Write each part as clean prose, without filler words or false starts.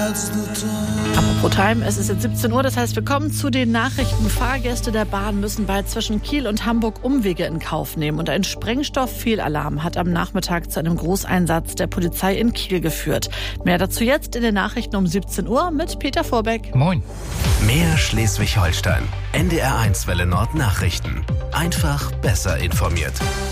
Apropos Time, es ist jetzt 17 Uhr, das heißt, wir kommen zu den Nachrichten. Fahrgäste der Bahn müssen bald zwischen Kiel und Hamburg Umwege in Kauf nehmen. Und ein Sprengstofffehlalarm hat am Nachmittag zu einem Großeinsatz der Polizei in Kiel geführt. Mehr dazu jetzt in den Nachrichten um 17 Uhr mit Peter Vorbeck. Moin. Mehr Schleswig-Holstein. NDR1 Welle Nord Nachrichten. Einfach besser informiert.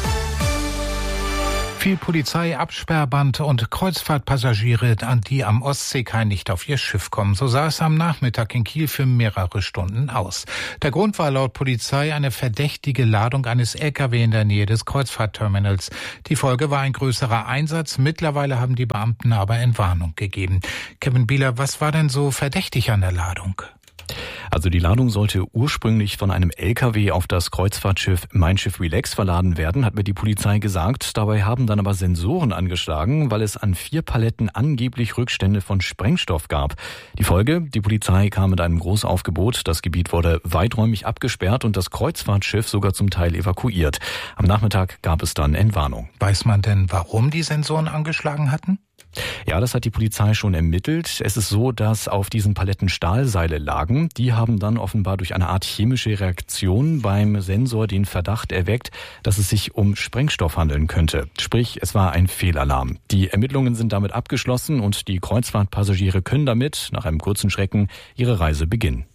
Viel Polizei, Absperrband und Kreuzfahrtpassagiere, die am Ostseekai nicht auf ihr Schiff kommen. So sah es am Nachmittag in Kiel für mehrere Stunden aus. Der Grund war laut Polizei eine verdächtige Ladung eines LKW in der Nähe des Kreuzfahrtterminals. Die Folge war ein größerer Einsatz. Mittlerweile haben die Beamten aber Entwarnung gegeben. Kevin Bieler, was war denn so verdächtig an der Ladung? Also die Ladung sollte ursprünglich von einem LKW auf das Kreuzfahrtschiff Mein Schiff Relax verladen werden, hat mir die Polizei gesagt. Dabei haben dann aber Sensoren angeschlagen, weil es an 4 Paletten angeblich Rückstände von Sprengstoff gab. Die Folge, die Polizei kam mit einem Großaufgebot. Das Gebiet wurde weiträumig abgesperrt und das Kreuzfahrtschiff sogar zum Teil evakuiert. Am Nachmittag gab es dann Entwarnung. Weiß man denn, warum die Sensoren angeschlagen hatten? Ja, das hat die Polizei schon ermittelt. Es ist so, dass auf diesen Paletten Stahlseile lagen. Die haben dann offenbar durch eine Art chemische Reaktion beim Sensor den Verdacht erweckt, dass es sich um Sprengstoff handeln könnte. Sprich, es war ein Fehlalarm. Die Ermittlungen sind damit abgeschlossen und die Kreuzfahrtpassagiere können damit, nach einem kurzen Schrecken, ihre Reise beginnen.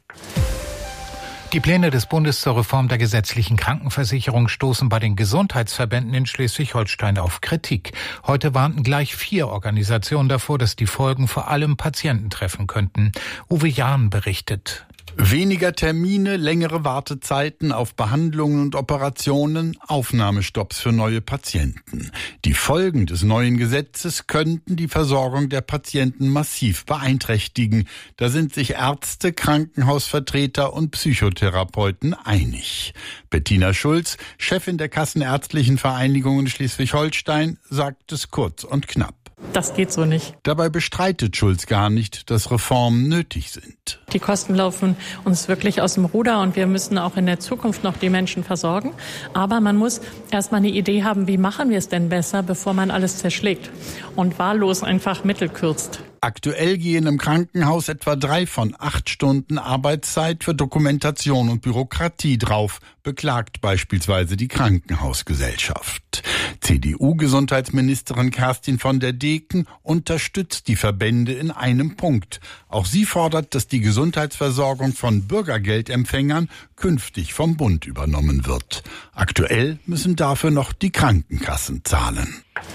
Die Pläne des Bundes zur Reform der gesetzlichen Krankenversicherung stoßen bei den Gesundheitsverbänden in Schleswig-Holstein auf Kritik. Heute warnten gleich 4 Organisationen davor, dass die Folgen vor allem Patienten treffen könnten. Uwe Jahn berichtet. Weniger Termine, längere Wartezeiten auf Behandlungen und Operationen, Aufnahmestopps für neue Patienten. Die Folgen des neuen Gesetzes könnten die Versorgung der Patienten massiv beeinträchtigen. Da sind sich Ärzte, Krankenhausvertreter und Psychotherapeuten einig. Bettina Schulz, Chefin der Kassenärztlichen Vereinigung in Schleswig-Holstein, sagt es kurz und knapp. Das geht so nicht. Dabei bestreitet Schulz gar nicht, dass Reformen nötig sind. Die Kosten laufen uns wirklich aus dem Ruder und wir müssen auch in der Zukunft noch die Menschen versorgen. Aber man muss erstmal eine Idee haben, wie machen wir es denn besser, bevor man alles zerschlägt und wahllos einfach Mittel kürzt. Aktuell gehen im Krankenhaus etwa 3 von 8 Stunden Arbeitszeit für Dokumentation und Bürokratie drauf, beklagt beispielsweise die Krankenhausgesellschaft. CDU-Gesundheitsministerin Kerstin von der Deken unterstützt die Verbände in einem Punkt. Auch sie fordert, dass die Gesundheitsversorgung von Bürgergeldempfängern künftig vom Bund übernommen wird. Aktuell müssen dafür noch die Krankenkassen zahlen.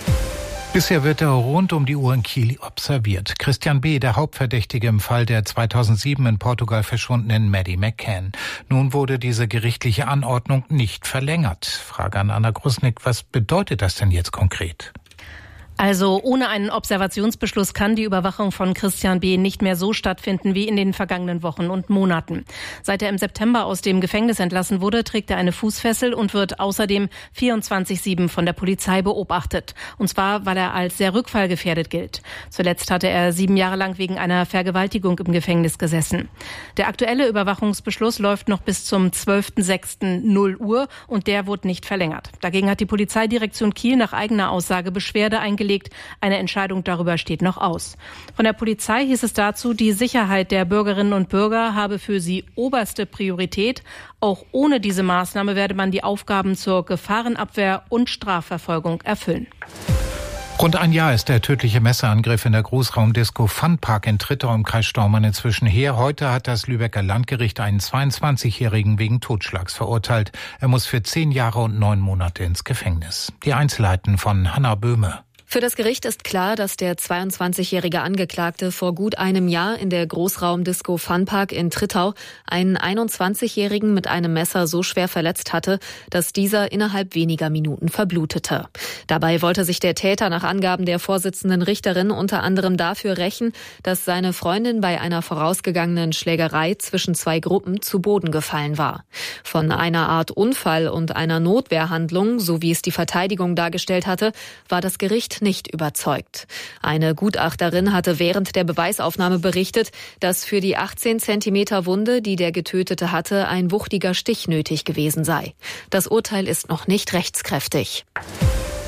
Bisher wird er rund um die Uhr in Kiel observiert. Christian B., der Hauptverdächtige im Fall der 2007 in Portugal verschwundenen Maddie McCann. Nun wurde diese gerichtliche Anordnung nicht verlängert. Frage an Anna Grusnick, was bedeutet das denn jetzt konkret? Also ohne einen Observationsbeschluss kann die Überwachung von Christian B. nicht mehr so stattfinden wie in den vergangenen Wochen und Monaten. Seit er im September aus dem Gefängnis entlassen wurde, trägt er eine Fußfessel und wird außerdem 24/7 von der Polizei beobachtet. Und zwar, weil er als sehr rückfallgefährdet gilt. Zuletzt hatte er 7 Jahre lang wegen einer Vergewaltigung im Gefängnis gesessen. Der aktuelle Überwachungsbeschluss läuft noch bis zum 12.06. 0 Uhr und der wurde nicht verlängert. Dagegen hat die Polizeidirektion Kiel nach eigener Aussage Beschwerde eingelegt. Eine Entscheidung darüber steht noch aus. Von der Polizei hieß es dazu, die Sicherheit der Bürgerinnen und Bürger habe für sie oberste Priorität. Auch ohne diese Maßnahme werde man die Aufgaben zur Gefahrenabwehr und Strafverfolgung erfüllen. Rund ein Jahr ist der tödliche Messerangriff in der Großraumdisco Funpark in Trittau im Kreis Stormarn inzwischen her. Heute hat das Lübecker Landgericht einen 22-Jährigen wegen Totschlags verurteilt. Er muss für 10 Jahre und 9 Monate ins Gefängnis. Die Einzelheiten von Hanna Böhme. Für das Gericht ist klar, dass der 22-jährige Angeklagte vor gut einem Jahr in der Großraumdisco Funpark in Trittau einen 21-jährigen mit einem Messer so schwer verletzt hatte, dass dieser innerhalb weniger Minuten verblutete. Dabei wollte sich der Täter nach Angaben der Vorsitzenden Richterin unter anderem dafür rächen, dass seine Freundin bei einer vorausgegangenen Schlägerei zwischen 2 Gruppen zu Boden gefallen war. Von einer Art Unfall und einer Notwehrhandlung, so wie es die Verteidigung dargestellt hatte, war das Gericht nicht überzeugt. Eine Gutachterin hatte während der Beweisaufnahme berichtet, dass für die 18 Zentimeter Wunde, die der Getötete hatte, ein wuchtiger Stich nötig gewesen sei. Das Urteil ist noch nicht rechtskräftig.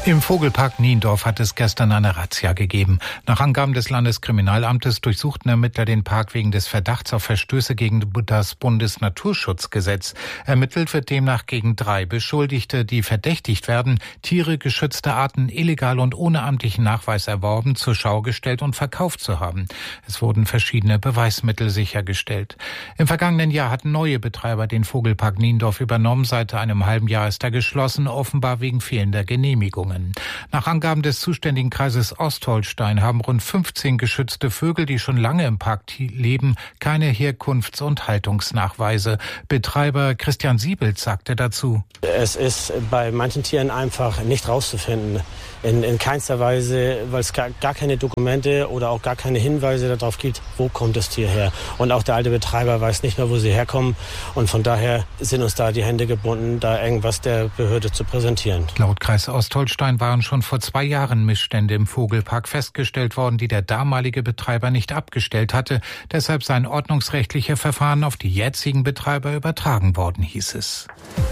Im Vogelpark Niendorf hat es gestern eine Razzia gegeben. Nach Angaben des Landeskriminalamtes durchsuchten Ermittler den Park wegen des Verdachts auf Verstöße gegen das Bundesnaturschutzgesetz. Ermittelt wird demnach gegen 3 Beschuldigte, die verdächtigt werden, Tiere geschützter Arten illegal und ohne amtlichen Nachweis erworben, zur Schau gestellt und verkauft zu haben. Es wurden verschiedene Beweismittel sichergestellt. Im vergangenen Jahr hatten neue Betreiber den Vogelpark Niendorf übernommen. Seit einem halben Jahr ist er geschlossen, offenbar wegen fehlender Genehmigungen. Nach Angaben des zuständigen Kreises Ostholstein haben rund 15 geschützte Vögel, die schon lange im Park leben, keine Herkunfts- und Haltungsnachweise. Betreiber Christian Siebelt sagte dazu: Es ist bei manchen Tieren einfach nicht rauszufinden. In keinster Weise, weil es gar keine Dokumente oder auch gar keine Hinweise darauf gibt, wo kommt das Tier her. Und auch der alte Betreiber weiß nicht mehr, wo sie herkommen. Und von daher sind uns da die Hände gebunden, da irgendwas der Behörde zu präsentieren. Laut Kreis Ostholstein waren schon vor 2 Jahren Missstände im Vogelpark festgestellt worden, die der damalige Betreiber nicht abgestellt hatte. Deshalb seien ordnungsrechtliche Verfahren auf die jetzigen Betreiber übertragen worden, hieß es.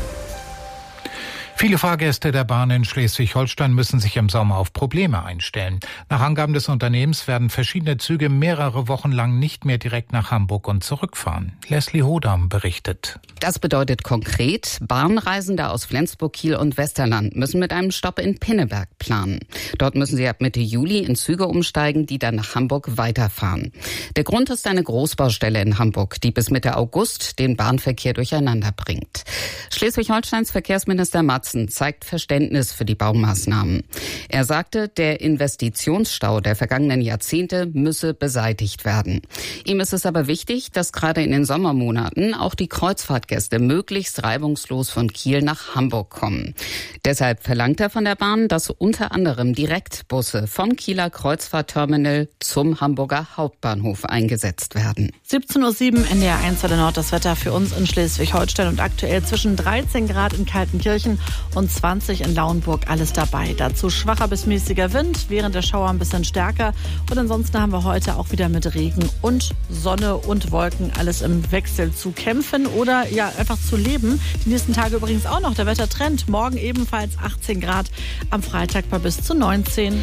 Viele Fahrgäste der Bahn in Schleswig-Holstein müssen sich im Sommer auf Probleme einstellen. Nach Angaben des Unternehmens werden verschiedene Züge mehrere Wochen lang nicht mehr direkt nach Hamburg und zurückfahren. Leslie Hodam berichtet. Das bedeutet konkret, Bahnreisende aus Flensburg, Kiel und Westerland müssen mit einem Stopp in Pinneberg planen. Dort müssen sie ab Mitte Juli in Züge umsteigen, die dann nach Hamburg weiterfahren. Der Grund ist eine Großbaustelle in Hamburg, die bis Mitte August den Bahnverkehr durcheinander bringt. Schleswig-Holsteins Verkehrsminister Matzen zeigt Verständnis für die Baumaßnahmen. Er sagte, der Investitionsstau der vergangenen Jahrzehnte müsse beseitigt werden. Ihm ist es aber wichtig, dass gerade in den Sommermonaten auch die Kreuzfahrtgäste möglichst reibungslos von Kiel nach Hamburg kommen. Deshalb verlangt er von der Bahn, dass unter anderem Direktbusse vom Kieler Kreuzfahrtterminal zum Hamburger Hauptbahnhof eingesetzt werden. 17:07 Uhr, NDR 1 Welle Nord, das Wetter für uns in Schleswig-Holstein und aktuell zwischen 13 Grad in Kaltenkirchen und 20 in Lauenburg, alles dabei. Dazu schwacher bis mäßiger Wind, während der Schauer ein bisschen stärker. Und ansonsten haben wir heute auch wieder mit Regen und Sonne und Wolken alles im Wechsel zu kämpfen oder ja einfach zu leben. Die nächsten Tage übrigens auch noch. Der Wettertrend morgen ebenfalls 18 Grad, am Freitag bei bis zu 19.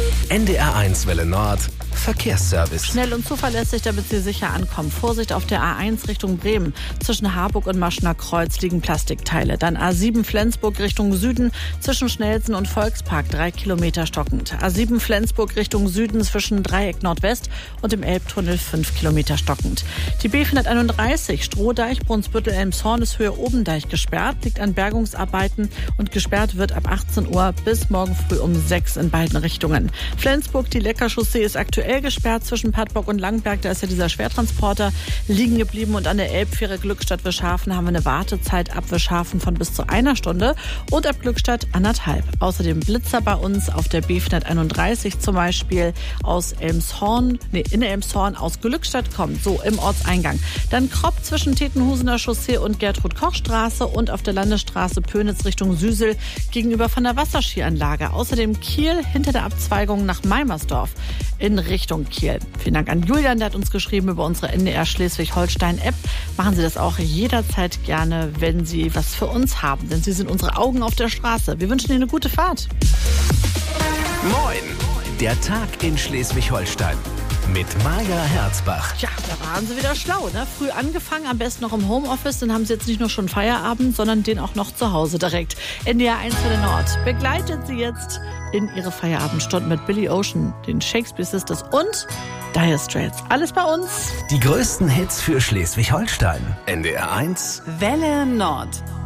NDR 1 Welle Nord, Verkehrsservice. Schnell und zuverlässig, damit Sie sicher ankommen. Vorsicht auf der A1 Richtung Bremen. Zwischen Harburg und Maschner Kreuz liegen Plastikteile. Dann A7 Flensburg Richtung Süden. Zwischen Schnelsen und Volkspark 3 Kilometer stockend. A7 Flensburg Richtung Süden zwischen Dreieck Nordwest und dem Elbtunnel 5 Kilometer stockend. Die B431 Strohdeich Brunsbüttel Elmshorn ist Höhe Obendeich gesperrt. Liegt an Bergungsarbeiten und gesperrt wird ab 18 Uhr bis morgen früh um 6 in beiden Richtungen. Flensburg, die Leckerchaussee ist aktuell gesperrt zwischen Padborg und Langberg. Da ist ja dieser Schwertransporter liegen geblieben. Und an der Elbfähre Glückstadt-Wischhafen haben wir eine Wartezeit ab Wischhafen von bis zu 1 Stunde und ab Glückstadt 1,5. Außerdem Blitzer bei uns auf der B431 zum Beispiel aus Elmshorn, in Elmshorn aus Glückstadt kommt, so im Ortseingang. Dann Kropp zwischen Tetenhusener Chaussee und Gertrud-Koch-Straße und auf der Landesstraße Pönitz Richtung Süsel gegenüber von der Wasserskianlage. Außerdem Kiel hinter der Abzweigung nach Meimersdorf in Richtung Kiel. Vielen Dank an Julian, der hat uns geschrieben über unsere NDR Schleswig-Holstein-App. Machen Sie das auch jederzeit gerne, wenn Sie was für uns haben, denn Sie sind unsere Augen auf der Straße. Wir wünschen Ihnen eine gute Fahrt. Moin, der Tag in Schleswig-Holstein mit Maja Herzbach. Ja, da waren Sie wieder schlau, ne? Früh angefangen, am besten noch im Homeoffice. Dann haben Sie jetzt nicht nur schon Feierabend, sondern den auch noch zu Hause direkt. NDR 1 Welle Nord begleitet Sie jetzt in Ihre Feierabendstunden mit Billy Ocean, den Shakespeare Sisters und Dire Straits. Alles bei uns. Die größten Hits für Schleswig-Holstein. NDR 1 Welle Nord.